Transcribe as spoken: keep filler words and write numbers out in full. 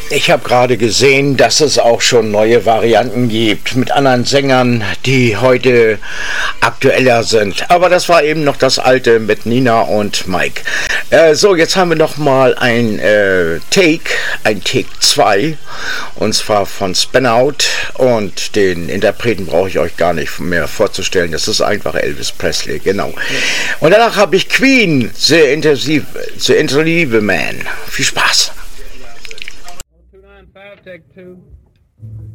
Ich habe gerade gesehen, dass es auch schon neue Varianten gibt mit anderen Sängern, die heute aktueller sind. Aber das war eben noch das alte mit Nina und Mike. Äh, so, jetzt haben wir noch mal ein äh, Take, ein Take zwei, und zwar von Spin-Out, und den Interpreten brauche ich euch gar nicht mehr vorzustellen. Das ist einfach Elvis Presley, genau. Und danach habe ich Queen, The Intensive, The Intensive Man. Viel Spaß. Take two.